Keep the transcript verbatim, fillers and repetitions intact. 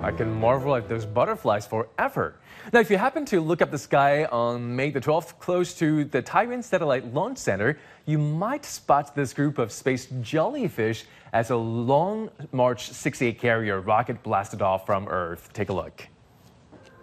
I can marvel at those butterflies forever. Now, if you happen to look up the sky on May the twelfth close to the Taiwan Satellite Launch Center, you might spot this group of space jellyfish as a Long March sixty-eight carrier rocket blasted off from Earth. Take a look.